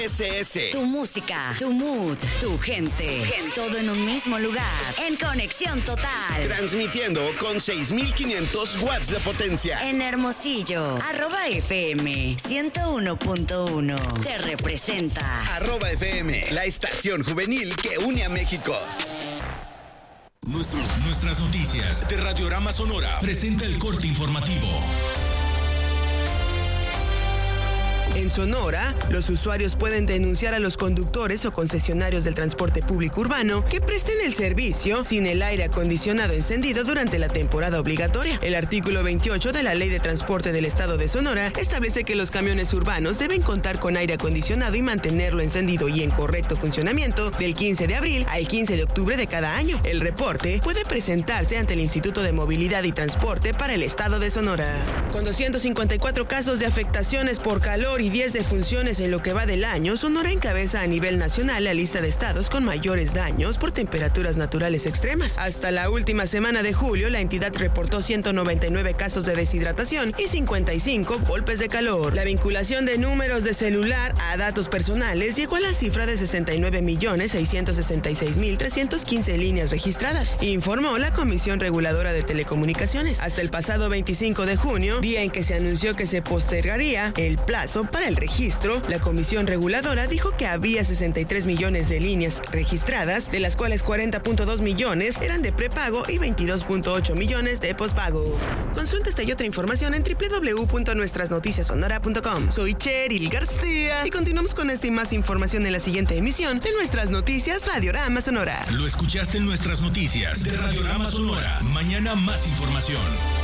SS. Tu música, tu mood, tu gente. Todo en un mismo lugar. En Conexión Total. Transmitiendo con 6500 watts de potencia. En Hermosillo. @FM 101.1. Te representa. @FM, la estación juvenil que une a México. Nuestras noticias de Radiorama Sonora presenta el corte informativo. En Sonora, los usuarios pueden denunciar a los conductores o concesionarios del transporte público urbano que presten el servicio sin el aire acondicionado encendido durante la temporada obligatoria. El artículo 28 de la Ley de Transporte del Estado de Sonora establece que los camiones urbanos deben contar con aire acondicionado y mantenerlo encendido y en correcto funcionamiento del 15 de abril al 15 de octubre de cada año. El reporte puede presentarse ante el Instituto de Movilidad y Transporte para el Estado de Sonora. Con 254 casos de afectaciones por calor y 10 defunciones en lo que va del año, Sonora encabeza a nivel nacional la lista de estados con mayores daños por temperaturas naturales extremas. Hasta la última semana de julio, la entidad reportó 199 casos de deshidratación y 55 golpes de calor. La vinculación de números de celular a datos personales llegó a la cifra de 69.666.315 líneas registradas, informó la Comisión Reguladora de Telecomunicaciones. Hasta el pasado 25 de junio, día en que se anunció que se postergaría el plazo para el registro, la Comisión Reguladora dijo que había 63 millones de líneas registradas, de las cuales 40.2 millones eran de prepago y 22.8 millones de pospago. Consulta esta y otra información en www.nuestrasnoticiasonora.com. Soy Cheryl García y continuamos con esta y más información en la siguiente emisión de Nuestras Noticias Radiorama Sonora. Lo escuchaste en Nuestras Noticias de Radiorama Sonora. Mañana más información.